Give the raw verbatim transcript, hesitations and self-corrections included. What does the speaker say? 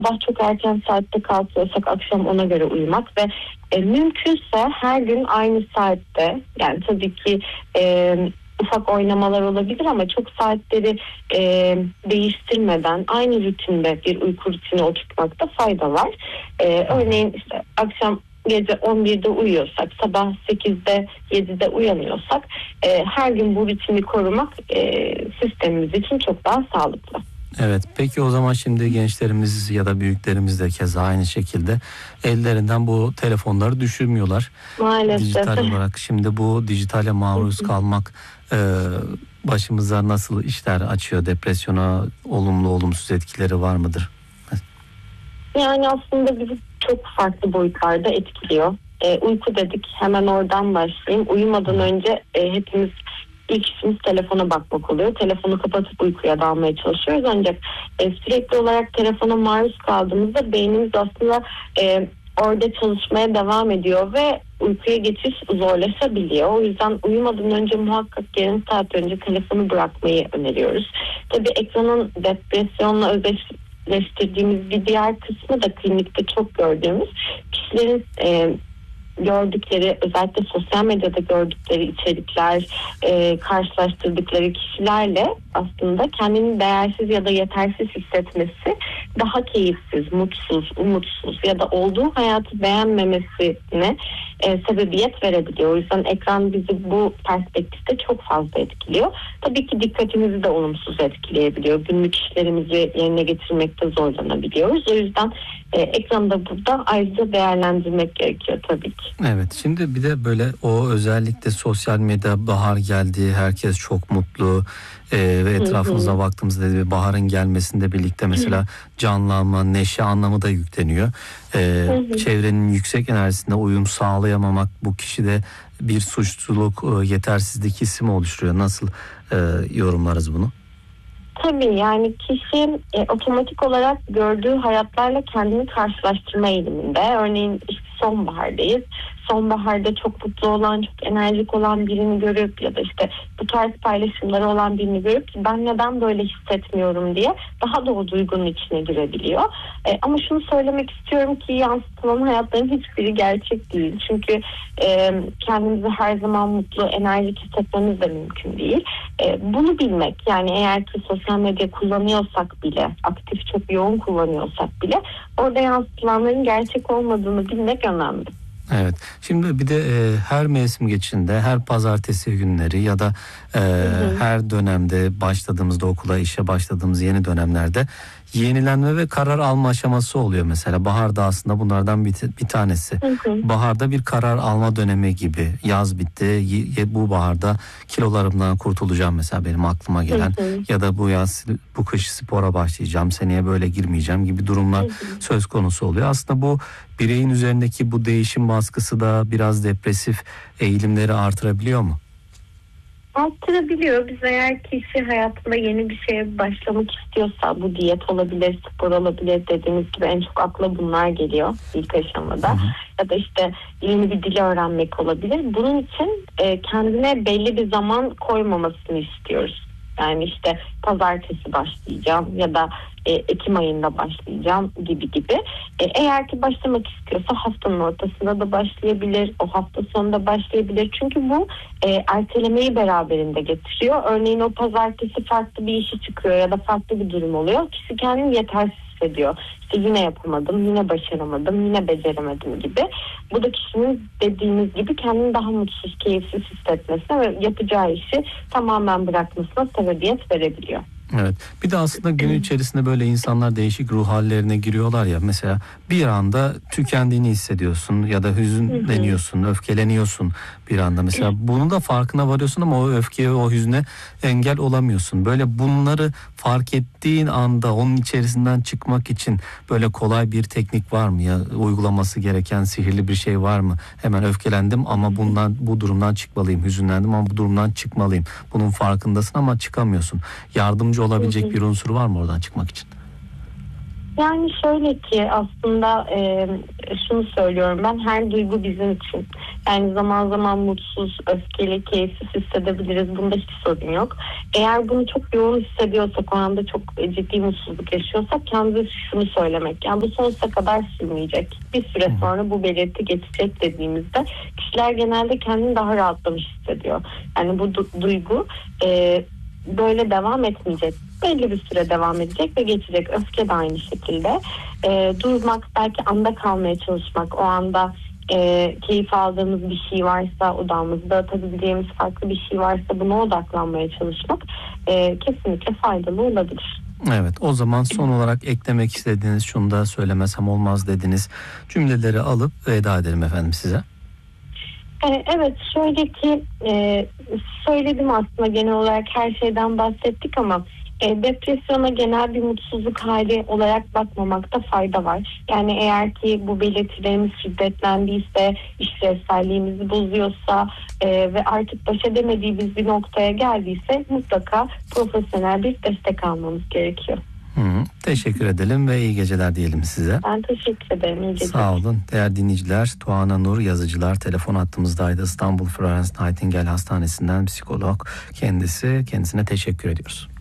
sabah çok erken saatte kalkıyorsak akşam ona göre uyumak ve e, mümkünse her gün aynı saatte, yani tabii ki e, ufak oynamalar olabilir ama çok saatleri e, değiştirmeden aynı rutinde bir uyku rutini oturtmakta fayda var. E, örneğin işte akşam gece on birde uyuyorsak, sabah sekizde yedide uyanıyorsak e, her gün bu rutini korumak e, sistemimiz için çok daha sağlıklı. Evet, peki o zaman şimdi gençlerimiz ya da büyüklerimiz de keza aynı şekilde ellerinden bu telefonları düşürmüyorlar. Maalesef. Dijital olarak şimdi bu dijitale maruz kalmak e, başımıza nasıl işler açıyor? Depresyona olumlu olumsuz etkileri var mıdır? Yani aslında bizi çok farklı boyutlarda etkiliyor. E, uyku dedik, hemen oradan başlayayım. Uyumadan önce e, hepimiz ilk işimiz telefona bakmak oluyor. Telefonu kapatıp uykuya dalmaya çalışıyoruz. Ancak e, sürekli olarak telefona maruz kaldığımızda beynimiz aslında e, orada çalışmaya devam ediyor ve uykuya geçiş zorlaşabiliyor. O yüzden uyumadan önce muhakkak yarım saat önce telefonu bırakmayı öneriyoruz. Tabii ekranın depresyonla özdeşleştirdiğimiz bir diğer kısmı da klinikte çok gördüğümüz kişilerin e, gördükleri, özellikle sosyal medyada gördükleri içerikler, e, karşılaştırdıkları kişilerle aslında kendini değersiz ya da yetersiz hissetmesi, daha keyifsiz, mutsuz, umutsuz ya da olduğu hayatı beğenmemesine e, sebebiyet verebiliyor. O yüzden ekran bizi bu perspektifte çok fazla etkiliyor. Tabii ki dikkatimizi de olumsuz etkileyebiliyor. Günlük işlerimizi yerine getirmekte zorlanabiliyoruz. O yüzden e, ekranı da burada ayrıca değerlendirmek gerekiyor tabii ki. Evet, şimdi bir de böyle o özellikle sosyal medya bahar geldi, herkes çok mutlu e, ve etrafımıza baktığımızda dedi, baharın gelmesinde birlikte mesela canlanma, neşe anlamı da yükleniyor. E, çevrenin yüksek enerjisine uyum sağlayamamak bu kişide bir suçluluk, e, yetersizlik hissi mi oluşturuyor? Nasıl e, yorumlarız bunu? Tabii, yani kişi e, otomatik olarak gördüğü hayatlarla kendini karşılaştırma eğiliminde. Örneğin işte sonbahardayız. Sonbaharda çok mutlu olan, çok enerjik olan birini görüp ya da işte bu tarz paylaşımları olan birini görüp ben neden böyle hissetmiyorum diye daha da o duygunun içine girebiliyor. E, ama şunu söylemek istiyorum ki yansıtılan hayatların hiçbiri gerçek değil. Çünkü e, kendimizi her zaman mutlu, enerjik hissetmemiz de mümkün değil. E, bunu bilmek, yani eğer ki sosyal medya kullanıyorsak bile, aktif çok yoğun kullanıyorsak bile orada yansıtılanların gerçek olmadığını bilmek önemli. Evet. Şimdi bir de e, her mevsim geçişinde, her pazartesi günleri ya da e, hı hı. her dönemde başladığımızda okula, işe başladığımız yeni dönemlerde yenilenme ve karar alma aşaması oluyor mesela. Baharda aslında bunlardan bir, bir tanesi. Hı hı. Baharda bir karar alma dönemi gibi. Yaz bitti. Y- bu baharda kilolarımdan kurtulacağım mesela benim aklıma gelen. Hı hı. Ya da bu yaz, bu kış spora başlayacağım. Seneye böyle girmeyeceğim gibi durumlar hı hı. söz konusu oluyor. Aslında bu bireyin üzerindeki bu değişim baskısı da biraz depresif eğilimleri artırabiliyor mu? Arttırabiliyor. Biz eğer kişi hayatında yeni bir şeye başlamak istiyorsa, bu diyet olabilir, spor olabilir, dediğimiz gibi en çok akla bunlar geliyor ilk aşamada. Hı hı. Ya da işte yeni bir dil öğrenmek olabilir. Bunun için e, kendine belli bir zaman koymamasını istiyoruz. Yani işte pazartesi başlayacağım ya da e, Ekim ayında başlayacağım gibi gibi. E, eğer ki başlamak istiyorsa haftanın ortasında da başlayabilir, o hafta sonunda başlayabilir. Çünkü bu e, ertelemeyi beraberinde getiriyor. Örneğin o pazartesi farklı bir işi çıkıyor ya da farklı bir durum oluyor. Kişi kendini yetersiz hissediyor. İşte yine yapamadım, yine başaramadım, yine beceremedim gibi. Bu da kişinin dediğimiz gibi kendini daha mutsuz, keyifsiz hissetmesine ve yapacağı işi tamamen bırakmasına sebebiyet verebiliyor. Evet. Bir de aslında gün içerisinde böyle insanlar değişik ruh hallerine giriyorlar ya. Mesela bir anda tükendiğini hissediyorsun ya da hüzünleniyorsun, öfkeleniyorsun bir anda. Mesela bunun da farkına varıyorsun ama o öfkeye, o hüzne engel olamıyorsun. Böyle bunları fark ettiğin anda onun içerisinden çıkmak için böyle kolay bir teknik var mı ya? Uygulaması gereken sihirli bir şey var mı? Hemen öfkelendim ama bundan, bu durumdan çıkmalıyım. Hüzünlendim ama bu durumdan çıkmalıyım. Bunun farkındasın ama çıkamıyorsun. Yardımcı olabilecek bir unsur var mı oradan çıkmak için? Yani şöyle ki aslında e, şunu söylüyorum ben, her duygu bizim için. Yani zaman zaman mutsuz, öfkeli, keyifsiz hissedebiliriz. Bunda hiç sorun yok. Eğer bunu çok yoğun hissediyorsak, o anda çok ciddi mutsuzluk yaşıyorsak kendimize şunu söylemek. Yani bu sonsuza kadar sürmeyecek. Bir süre sonra bu belirti geçecek dediğimizde kişiler genelde kendini daha rahatlamış hissediyor. Yani bu du- duygu e, böyle devam etmeyecek. Belli bir süre devam edecek ve geçecek. Öfke de aynı şekilde. E, durmak, belki anda kalmaya çalışmak, o anda e, keyif aldığımız bir şey varsa, odamızda atabileceğimiz farklı bir şey varsa buna odaklanmaya çalışmak e, kesinlikle faydalı olabilir. Evet, o zaman son olarak eklemek istediğiniz, şunu da söylemesem olmaz dediniz cümleleri alıp veda edelim efendim size. E, Evet, şöyle ki e, söyledim aslında, genel olarak her şeyden bahsettik ama e, depresyona genel bir mutsuzluk hali olarak bakmamakta fayda var. Yani eğer ki bu belirtilerimiz şiddetlendiyse, işlevselliğimizi bozuyorsa e, ve artık baş edemediğimiz bir noktaya geldiyse mutlaka profesyonel bir destek almamız gerekiyor. Hı, teşekkür edelim ve iyi geceler diyelim size. Ben teşekkür ederim. İyi geceler. Sağ olun. Değerli dinleyiciler, Tuana Nur Yazıcılar telefon hattımızdaydı. İstanbul Florence Nightingale Hastanesi'nden psikolog kendisi. Kendisine teşekkür ediyoruz.